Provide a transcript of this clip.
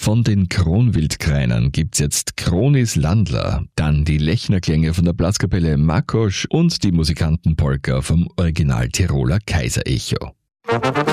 Von den Kronwildkreinern gibt's jetzt Kronis Landler, dann die Lechnerklänge von der Blaskapelle Makosch und die Musikanten Polka vom Original Tiroler Kaiserecho.